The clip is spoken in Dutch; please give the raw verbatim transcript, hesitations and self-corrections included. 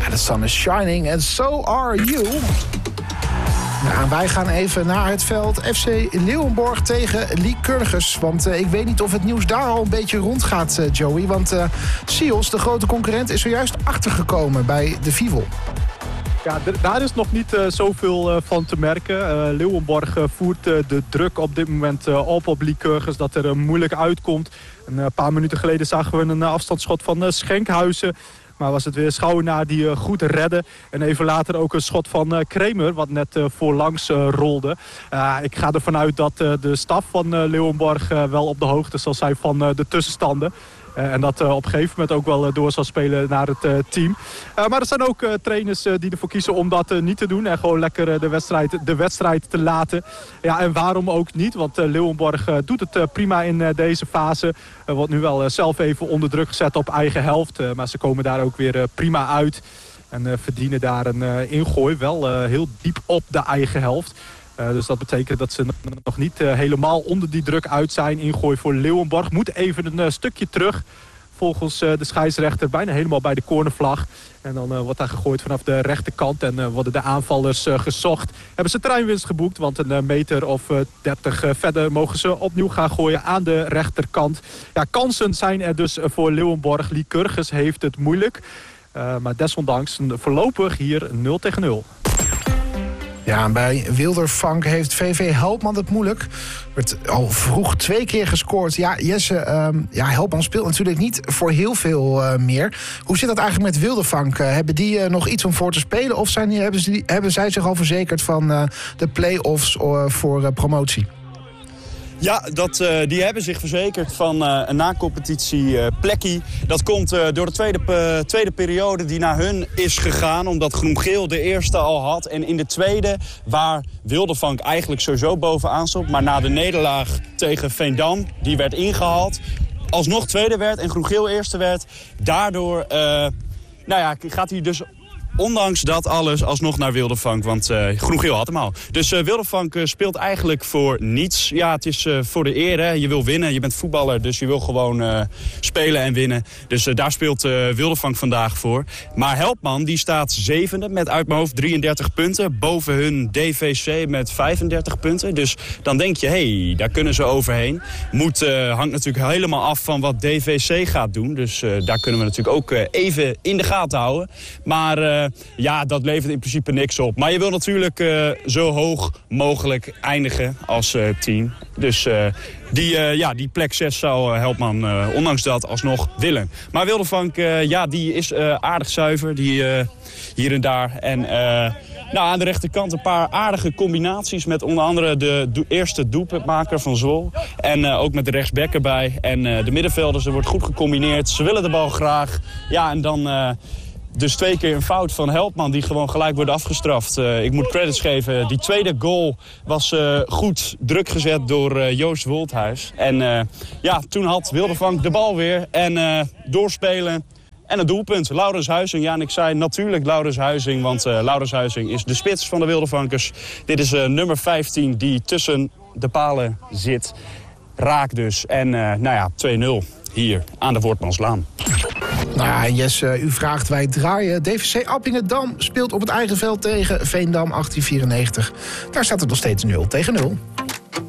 the sun is shining and so are you. Nou, wij gaan even naar het veld. F C Leeuwenborg tegen Lycurgus. Want uh, ik weet niet of het nieuws daar al een beetje rondgaat, uh, Joey. Want uh, Sios, de grote concurrent, is zojuist achtergekomen bij de Vivel. Ja, d- daar is nog niet uh, zoveel uh, van te merken. Uh, Leeuwenborg uh, voert uh, de druk op dit moment uh, op op Lycurgus, dat er uh, moeilijk uitkomt. Een uh, paar minuten geleden zagen we een uh, afstandsschot van uh, Schenkhuizen. Maar was het weer Schouwenaar die uh, goed redde. En even later ook een schot van uh, Kremer, wat net uh, voorlangs uh, rolde. Uh, ik ga ervan uit dat uh, de staf van uh, Leeuwenborg uh, wel op de hoogte zal zijn van uh, de tussenstanden. Uh, en dat uh, op een gegeven moment ook wel uh, door zal spelen naar het uh, team. Uh, maar er zijn ook uh, trainers uh, die ervoor kiezen om dat uh, niet te doen. En gewoon lekker uh, de, wedstrijd, de wedstrijd te laten. Ja, en waarom ook niet? Want uh, Leeuwenborg uh, doet het uh, prima in uh, deze fase. Uh, wordt nu wel uh, zelf even onder druk gezet op eigen helft. Uh, maar ze komen daar ook weer uh, prima uit. En uh, verdienen daar een uh, ingooi. Wel uh, heel diep op de eigen helft. Uh, dus dat betekent dat ze nog niet uh, helemaal onder die druk uit zijn. Ingooi voor Leeuwenborg. Moet even een uh, stukje terug. Volgens uh, de scheidsrechter bijna helemaal bij de cornervlag. En dan uh, wordt daar gegooid vanaf de rechterkant. En uh, worden de aanvallers uh, gezocht. Hebben ze treinwinst geboekt. Want een uh, meter of uh, dertig uh, verder mogen ze opnieuw gaan gooien aan de rechterkant. Ja, kansen zijn er dus uh, voor Leeuwenborg. Lycurgus heeft het moeilijk. Uh, maar desondanks voorlopig hier nul tegen nul. Ja, bij Wildervank heeft V V Helpman het moeilijk. Werd al vroeg twee keer gescoord. Ja, Jesse, um, ja, Helpman speelt natuurlijk niet voor heel veel uh, meer. Hoe zit dat eigenlijk met Wildervank? Uh, hebben die uh, nog iets om voor te spelen? Of zijn, hebben, ze, hebben zij zich al verzekerd van uh, de play-offs uh, voor uh, promotie? Ja, dat, uh, die hebben zich verzekerd van uh, een na-competitie uh, plekkie. Dat komt uh, door de tweede, uh, tweede periode die naar hun is gegaan. Omdat Groen-Geel de eerste al had. En in de tweede, waar Wildervank eigenlijk sowieso bovenaan stond. Maar na de nederlaag tegen Veendam, die werd ingehaald. Alsnog tweede werd en Groen-Geel eerste werd. Daardoor uh, nou ja, gaat hij dus... Ondanks dat alles alsnog naar Wildervank, want uh, Groen-Geel had hem al. Dus uh, Wildervank uh, speelt eigenlijk voor niets. Ja, het is uh, voor de eer, hè. Je wil winnen, je bent voetballer, dus je wil gewoon uh, spelen en winnen. Dus uh, daar speelt uh, Wildervank vandaag voor. Maar Helpman, die staat zevende met uit mijn hoofd drieëndertig punten. Boven hun D V C met vijfendertig punten. Dus dan denk je, hé, hey, daar kunnen ze overheen. Moet, uh, hangt natuurlijk helemaal af van wat D V C gaat doen. Dus uh, daar kunnen we natuurlijk ook uh, even in de gaten houden. Maar... Uh, Ja, dat levert in principe niks op. Maar je wil natuurlijk uh, zo hoog mogelijk eindigen als uh, team. Dus uh, die, uh, ja, die plek zes zou uh, Helpman uh, ondanks dat alsnog willen. Maar Wildervank, uh, ja, die is uh, aardig zuiver. Die, uh, hier en daar. En uh, nou, aan de rechterkant een paar aardige combinaties. Met onder andere de do- eerste doelpuntmaker van Zwol. En uh, ook met de rechtsback erbij. En uh, de middenvelders, er wordt goed gecombineerd. Ze willen de bal graag. Ja, en dan... Uh, Dus twee keer een fout van Helpman die gewoon gelijk wordt afgestraft. Uh, ik moet credits geven. Die tweede goal was uh, goed druk gezet door uh, Joost Wolthuis. En uh, ja, toen had Wildervank de bal weer. En uh, doorspelen. En een doelpunt. Laurens Huizing. Ja, en ik zei natuurlijk Laurens Huizing. Want uh, Laurens Huizing is de spits van de Wildervankers. Dit is uh, nummer vijftien die tussen de palen zit. Raak dus. En uh, nou ja, twee nul hier aan de Wortmanslaan. Nou ja, Jess, uh, u vraagt, wij draaien. D V C Appingedam speelt op het eigen veld tegen Veendam achttien vierennegentig. Daar staat het nog steeds nul tegen nul.